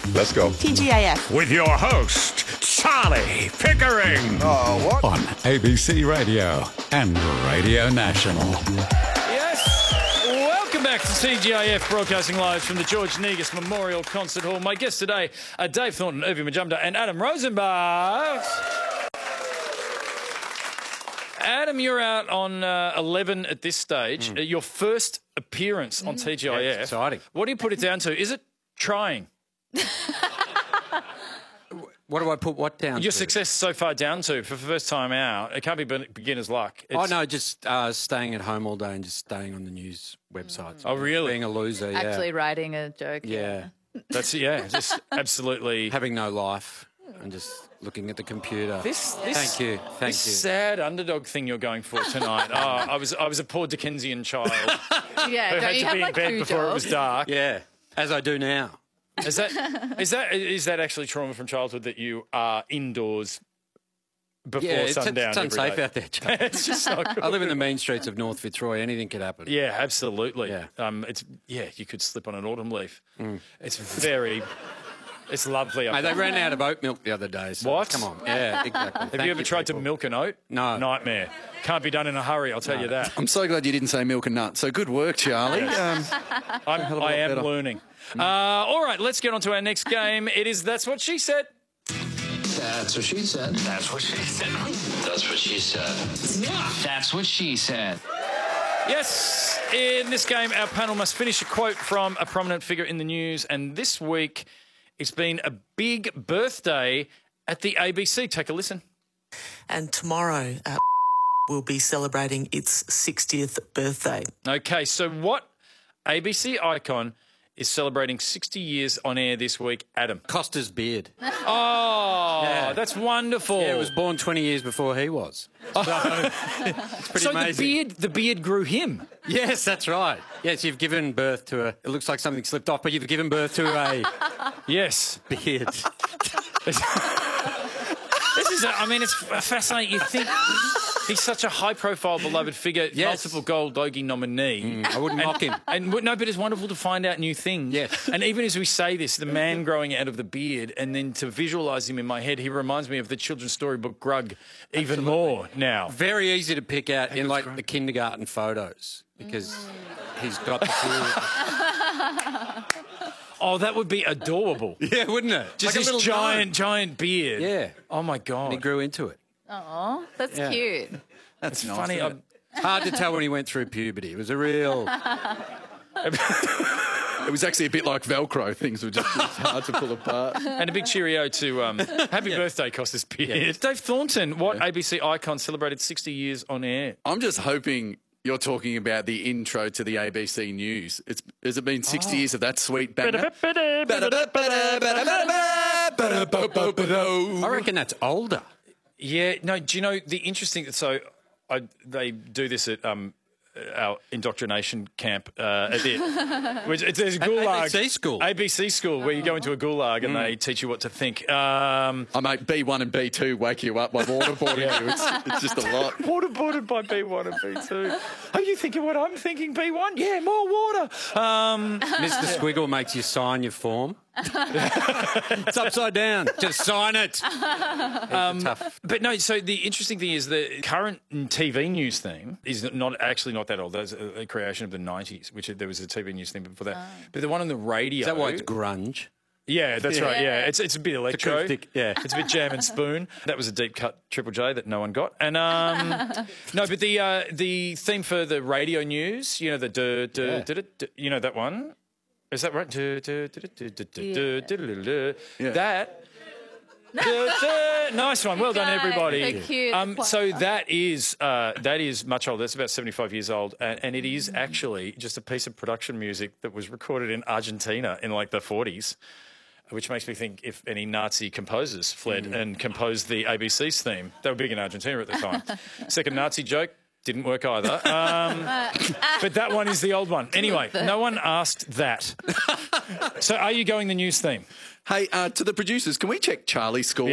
Let's go. TGIF. With your host, Charlie Pickering. Oh, what? On ABC Radio and Radio National. Yes, welcome back to TGIF, broadcasting live from the George Negus Memorial Concert Hall. My guests today are Dave Thornton, Urvi Majumdar and Adam Rosenbach. Adam, you're out on 11 at this stage. Your first appearance on TGIF. Yeah, it's exciting. What do you put it down to? Is it trying? What do I put what down Your to? success so far down to, for the first time out, it can't be beginner's luck. Just staying at home all day and just staying on the news websites. Oh, really? Being a loser, Actually writing a joke. Yeah. That's, just absolutely... Having no life and just looking at the computer. Thank you. Thank This you. sad underdog thing you're going for tonight. I was a poor Dickensian child Yeah, who don't had you to have be in like bed two before it jobs? was dark. Yeah, as I do now. Is that actually trauma from childhood that you are indoors before Yeah, sundown? it's unsafe every day? out there, Charlie. It's just not good. I live in the mean streets of North Fitzroy. Anything could happen. Yeah, absolutely. Yeah. You could slip on an autumn leaf. It's lovely up Mate, there. they ran out of oat milk the other day. So What? Come on. Yeah, exactly. Have you ever tried to milk an oat? No. Nightmare. Can't be done in a hurry, I'll tell you that. I'm so glad you didn't say milk and nuts. So good work, Charlie. I am better. learning. All right, let's get on to our next game. It is That's What She Said. That's what she said. That's what she said. That's what she said. That's what she said. Yes, in this game, our panel must finish a quote from a prominent figure in the news, and this week it's been a big birthday at the ABC. Take a listen. And tomorrow we'll be celebrating its 60th birthday. Okay, so what ABC icon is celebrating 60 years on air this week, Adam? Costa's beard. Oh, Yeah. that's wonderful. Yeah, it was born 20 years before he was. So it's pretty so amazing. the beard grew him. Yes, that's right. Yes, you've given birth to a... It looks like something slipped off, but you've given birth to a Yes. beard. This is, it's fascinating. You think he's such a high-profile, beloved figure, Yes. multiple Gold Logie nominee. I wouldn't mock him. But it's wonderful to find out new things. Yes. And even as we say this, the man growing out of the beard, and then to visualise him in my head, he reminds me of the children's storybook Grug even more now. Very easy to pick out in, like, the kindergarten photos because he's got the beard. Oh, that would be adorable. Yeah, wouldn't it? Just like a this little giant beard. Yeah. Oh, my God. And he grew into it. Aw, that's Yeah. cute. That's nice, Funny. isn't it? Hard to tell when he went through puberty. It was a real... It was actually a bit like Velcro. Things were just hard to pull apart. And a big cheerio to happy birthday, Costas Beard. Dave Thornton, what ABC icon celebrated 60 years on air? I'm just hoping you're talking about the intro to the ABC News. Has it been 60 years of that sweet banger? I reckon that's older. Yeah, no, do you know the interesting... So they do this at our indoctrination camp there's a gulag. ABC school. ABC school, where you go into a gulag and they teach you what to think. I mate, B1 and B2 wake you up by waterboarding you. It's just a lot. Waterboarded by B1 and B2. Are you thinking what I'm thinking, B1? Yeah, more water. Mr. Squiggle makes you sign your form. It's upside down. Just sign it. Tough. But no, so the interesting thing is the current TV news theme is not that old. That's a creation of the 90s, which there was a TV news theme before that. But the one on the radio... Is that why it's grunge? Yeah, that's right, yeah. It's a bit electro. acoustic, yeah. It's a bit jam and spoon. That was a deep cut Triple J that no one got. And no, but the theme for the radio news, you know, the you know that one? Is that right? That. Nice one. Well done, everybody. So cute. So that is much older. That's about 75 years old, and it is actually just a piece of production music that was recorded in Argentina in like the 40s, which makes me think if any Nazi composers fled and composed the ABC's theme. They were big in Argentina at the time. Second Nazi joke. Didn't work either. But that one is the old one. Anyway, no one asked that. So are you going the news theme? Hey, to the producers, can we check Charlie's score?